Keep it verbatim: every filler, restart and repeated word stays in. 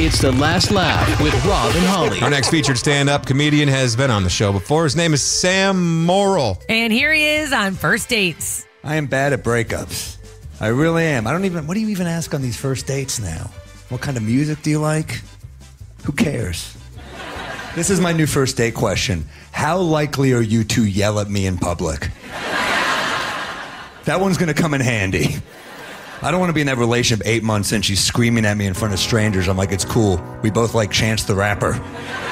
It's The Last Laugh with Rob and Holly. Our next featured stand-up comedian has been on the show before. His name is Sam Morrill. And here he is on First Dates. I am bad at breakups. I really am. I don't even, what do you even ask on these first dates now? What kind of music do you like? Who cares? This is my new first date question. How likely are you to yell at me in public? That one's going to come in handy. I don't want to be in that relationship eight months and she's screaming at me in front of strangers. I'm like, it's cool. We both like Chance the Rapper.